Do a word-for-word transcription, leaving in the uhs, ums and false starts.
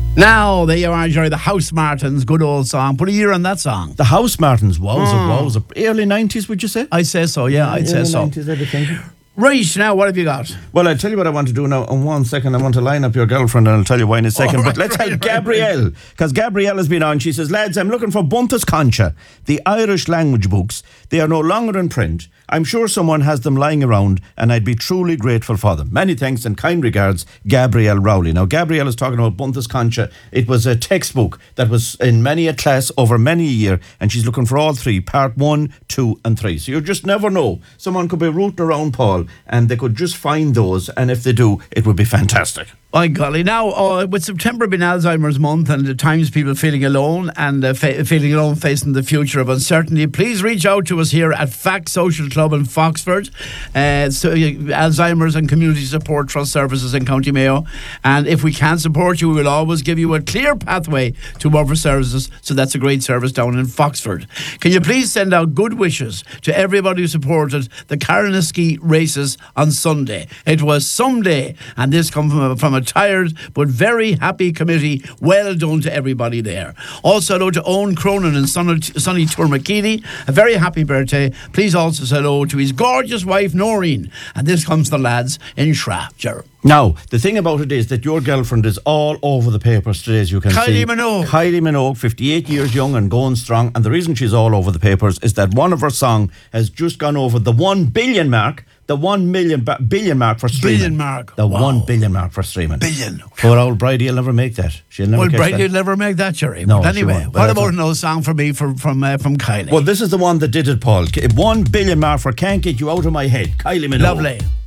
Now, there you are, Jerry, the House Martins, good old song. Put a year on that song. The House Martins, wowza, wowza. Early nineties, would you say? I'd say so, yeah, I'd say Early so. nineties, I'd be thinking. Right, now, what have you got? Well, I'll tell you what I want to do now. In one second, I want to line up your girlfriend and I'll tell you why in a second. Oh, right, but let's right, help right, Gabrielle, because Gabrielle has been on. She says, lads, I'm looking for Buntas Concha, the Irish language books. They are no longer in print. I'm sure someone has them lying around and I'd be truly grateful for them. Many thanks and kind regards, Gabrielle Rowley. Now, Gabrielle is talking about Buntas Concha. It was a textbook that was in many a class over many a year, and she's looking for all three, part one, two and three. So you just never know. Someone could be rooting around Paul and they could just find those, and if they do, it would be fantastic. By golly. Now, uh, with September being Alzheimer's month and at times people feeling alone and uh, fa- feeling alone facing the future of uncertainty, please reach out to us here at Fact Social Club in Foxford, uh, so, uh, Alzheimer's and Community Support Trust Services in County Mayo. And if we can support you, we will always give you a clear pathway to other services. So that's a great service down in Foxford. Can you please send out good wishes to everybody who supported the Carnoustie races on Sunday? It was someday, and this comes from a, from a tired but very happy committee. Well done to everybody there. Also hello to Owen Cronin and Sonny, Sonny Tourmakini. A very happy birthday. Please also say hello to his gorgeous wife Noreen. And this comes to the lads in Shra. Gerald. Now, the thing about it is that your girlfriend is all over the papers today, as you can Kylie see. Minogue. Kylie Minogue, fifty-eight years young and going strong. And the reason she's all over the papers is that one of her songs has just gone over the one billion mark. The one million ba- billion mark for streaming. Billion mark. The Wow. one billion mark for streaming. Billion. Poor old Bridie will never make that. She'll never Well, catch Brady that. will never make that, Jerry. No, But she anyway, won't. But what that's about all. another song for me from from uh, from Kylie? Well, this is the one that did it, Paul. One billion mark for Can't Get You Out of My Head. Kylie Minogue. Lovely.